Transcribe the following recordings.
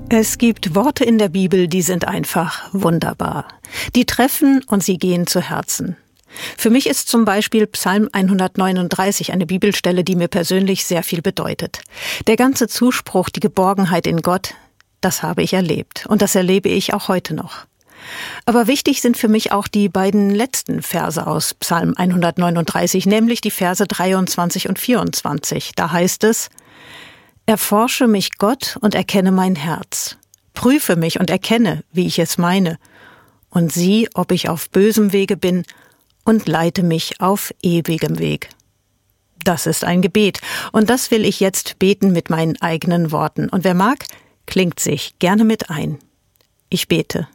Es gibt Worte in der Bibel, die sind einfach wunderbar. Die treffen und sie gehen zu Herzen. Für mich ist zum Beispiel Psalm 139 eine Bibelstelle, die mir persönlich sehr viel bedeutet. Der ganze Zuspruch, die Geborgenheit in Gott, das habe ich erlebt und das erlebe ich auch heute noch. Aber wichtig sind für mich auch die beiden letzten Verse aus Psalm 139, nämlich die Verse 23 und 24. Da heißt es: Erforsche mich, Gott, und erkenne mein Herz. Prüfe mich und erkenne, wie ich es meine. Und sieh, ob ich auf bösem Wege bin, und leite mich auf ewigem Weg. Das ist ein Gebet, und das will ich jetzt beten mit meinen eigenen Worten. Und wer mag, klingt sich gerne mit ein. Ich bete.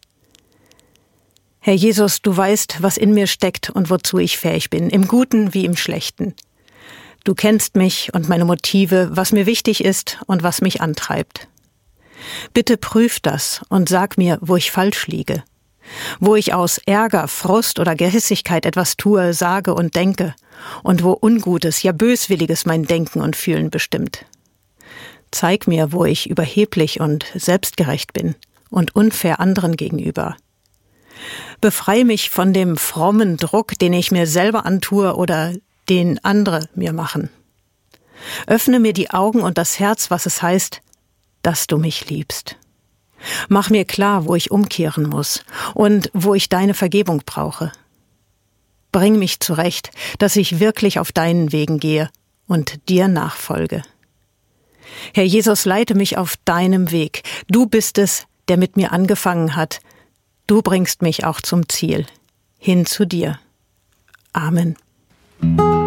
Herr Jesus, du weißt, was in mir steckt und wozu ich fähig bin, im Guten wie im Schlechten. Du kennst mich und meine Motive, was mir wichtig ist und was mich antreibt. Bitte prüf das und sag mir, wo ich falsch liege, wo ich aus Ärger, Frust oder Gehässigkeit etwas tue, sage und denke und wo Ungutes, ja Böswilliges mein Denken und Fühlen bestimmt. Zeig mir, wo ich überheblich und selbstgerecht bin und unfair anderen gegenüber. Befreie mich von dem frommen Druck, den ich mir selber antue oder den andere mir machen. Öffne mir die Augen und das Herz, was es heißt, dass du mich liebst. Mach mir klar, wo ich umkehren muss und wo ich deine Vergebung brauche. Bring mich zurecht, dass ich wirklich auf deinen Wegen gehe und dir nachfolge. Herr Jesus, leite mich auf deinem Weg. Du bist es, der mit mir angefangen hat. Du bringst mich auch zum Ziel, hin zu dir. Amen.